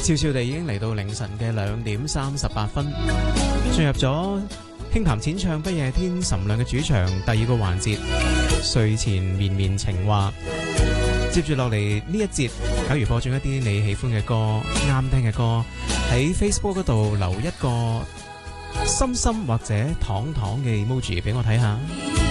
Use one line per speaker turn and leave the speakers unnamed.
悄悄地已經嚟到凌晨嘅2:38，進入咗輕談淺唱不夜天岑亮嘅主場第二個環節睡前綿綿情話。接住落嚟呢一節，假如播進一啲你喜歡嘅歌、啱聽嘅歌，喺 Facebook 嗰度留一個心心或者糖糖嘅 emoji 俾我睇下。